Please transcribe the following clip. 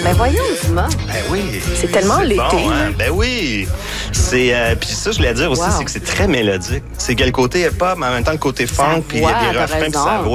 Ben voyons, Dumas. Ben oui. C'est tellement l'été. Bon, hein? Ben oui. C'est puis ça, je voulais dire aussi, c'est que c'est très mélodique. C'est qu'il y a le côté hip-hop, mais en même temps le côté funk, puis il y a des refrains, puis ça